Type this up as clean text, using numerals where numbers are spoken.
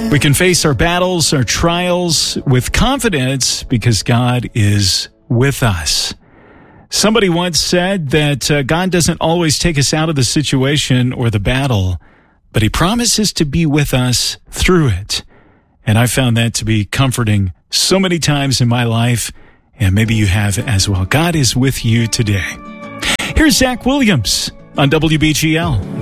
We can face our battles, our trials with confidence because God is with us. Somebody once said that God doesn't always take us out of the situation or the battle, but he promises to be with us through it. And I found that to be comforting so many times in my life, and maybe you have as well. God is with you today. Here's Zach Williams on WBGL.